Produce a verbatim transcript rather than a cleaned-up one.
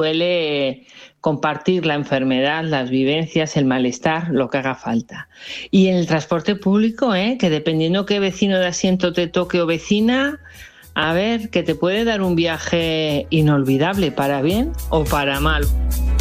suele compartir la enfermedad, las vivencias, el malestar, lo que haga falta. Y en el transporte público, ¿eh? Que dependiendo qué vecino de asiento te toque o vecina, a ver, que te puede dar un viaje inolvidable para bien o para mal.